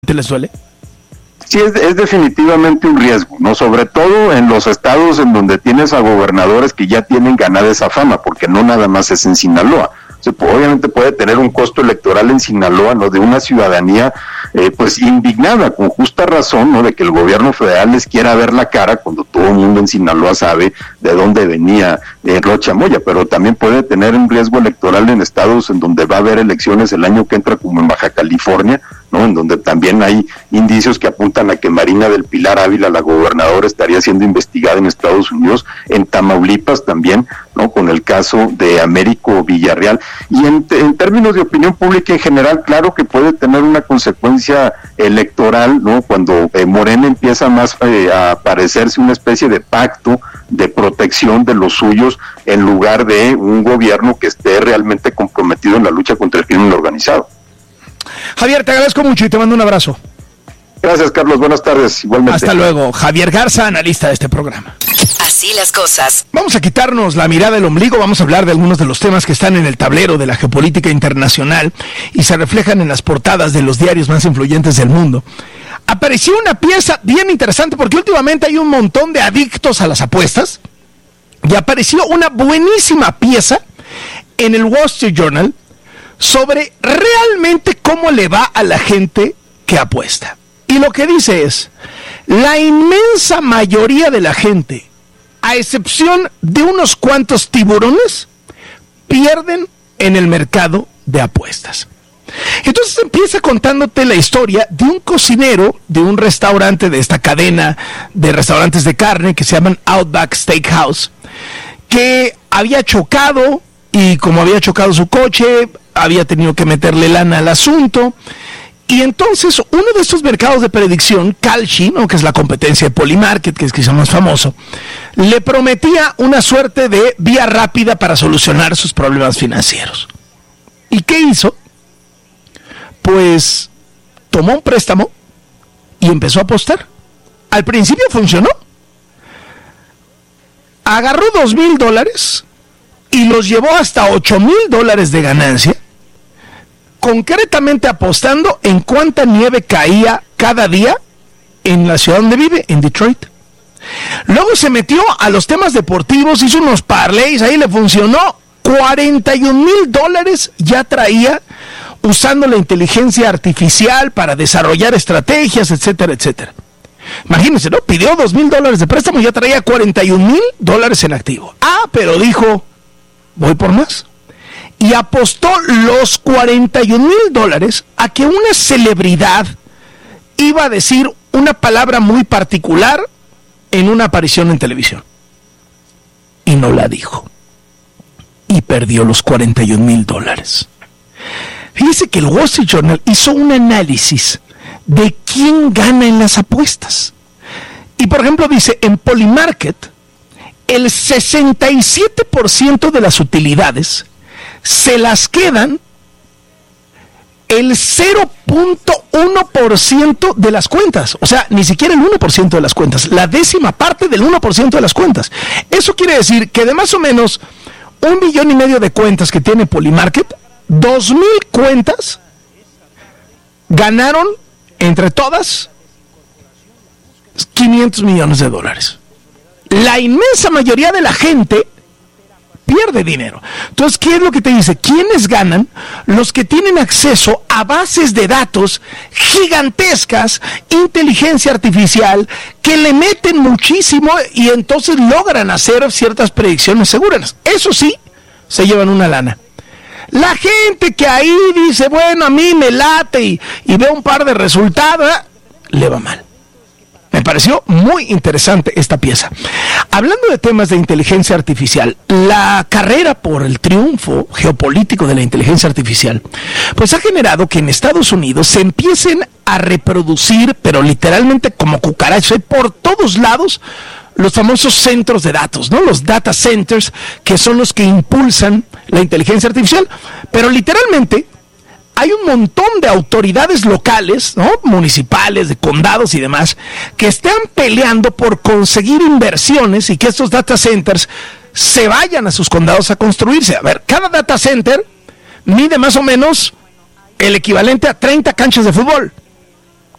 les duele? Sí, es definitivamente un riesgo, ¿no? Sobre todo en los estados en donde tienes a gobernadores que ya tienen ganada esa fama, porque no nada más es en Sinaloa. O sea, obviamente puede tener un costo electoral en Sinaloa, ¿no? De una ciudadanía, pues indignada, con justa razón, ¿no? De que el gobierno federal les quiera ver la cara cuando todo el mundo en Sinaloa sabe de dónde venía Rocha Moya, pero también puede tener un riesgo electoral en estados en donde va a haber elecciones el año que entra, como en Baja California, ¿no? En donde también hay indicios que apuntan a que Marina del Pilar Ávila, la gobernadora, estaría siendo investigada en Estados Unidos, en Tamaulipas también, ¿no? Con el caso de Américo Villarreal. Y en términos de opinión pública en general, claro que puede tener una consecuencia electoral, ¿no? Cuando Morena empieza más a parecerse una especie de pacto de protección de los suyos en lugar de un gobierno que esté realmente comprometido en la lucha contra el crimen organizado. Javier, te agradezco mucho y te mando un abrazo. Gracias, Carlos. Buenas tardes. Igualmente. Hasta luego. Javier Garza, analista de este programa. Así las cosas. Vamos a quitarnos la mirada del ombligo, vamos a hablar de algunos de los temas que están en el tablero de la geopolítica internacional y se reflejan en las portadas de los diarios más influyentes del mundo. Apareció una pieza bien interesante porque últimamente hay un montón de adictos a las apuestas y apareció una buenísima pieza en el Wall Street Journal sobre realmente cómo le va a la gente que apuesta. Y lo que dice es, la inmensa mayoría de la gente, a excepción de unos cuantos tiburones, pierden en el mercado de apuestas. Entonces empieza contándote la historia de un cocinero de un restaurante, de esta cadena de restaurantes de carne que se llaman Outback Steakhouse, que había chocado y como había chocado su coche, había tenido que meterle lana al asunto. Y entonces uno de estos mercados de predicción, Kalshi, ¿no? Que es la competencia de Polymarket, que es quizá más famoso, le prometía una suerte de vía rápida para solucionar sus problemas financieros. ¿Y qué hizo? Pues tomó un préstamo y empezó a apostar. Al principio funcionó. Agarró $2,000 y los llevó hasta $8,000 de ganancia, concretamente apostando en cuánta nieve caía cada día en la ciudad donde vive, en Detroit. Luego se metió a los temas deportivos, hizo unos parlays, ahí le funcionó. $41,000 ya traía usando la inteligencia artificial para desarrollar estrategias, etcétera, etcétera. Imagínense, ¿no? Pidió $2,000 de préstamo y ya traía $41,000 en activo. Ah, pero dijo, voy por más. Y apostó los $41,000 a que una celebridad iba a decir una palabra muy particular en una aparición en televisión. Y no la dijo. Y perdió los $41,000. Fíjese que el Wall Street Journal hizo un análisis de quién gana en las apuestas. Y por ejemplo dice, en Polymarket, el 67% de las utilidades se las quedan el 0.1% de las cuentas. O sea, ni siquiera el 1% de las cuentas, la décima parte del 1% de las cuentas. Eso quiere decir que de más o menos 1,5 millones de cuentas que tiene Polymarket, 2,000 cuentas ganaron entre todas $500 millones. La inmensa mayoría de la gente pierde dinero. Entonces, ¿qué es lo que te dice? ¿Quiénes ganan? Los que tienen acceso a bases de datos gigantescas, inteligencia artificial, que le meten muchísimo y entonces logran hacer ciertas predicciones seguras. Eso sí, se llevan una lana. La gente que ahí dice, bueno, a mí me late y ve un par de resultados, le va mal. Me pareció muy interesante esta pieza. Hablando de temas de inteligencia artificial, la carrera por el triunfo geopolítico de la inteligencia artificial, pues ha generado que en Estados Unidos se empiecen a reproducir, pero literalmente como cucarachas, por todos lados, los famosos centros de datos, ¿no? Los data centers, que son los que impulsan la inteligencia artificial, pero literalmente hay un montón de autoridades locales, ¿no? Municipales, de condados y demás, que están peleando por conseguir inversiones y que estos data centers se vayan a sus condados a construirse. A ver, cada data center mide más o menos el equivalente a 30 canchas de fútbol.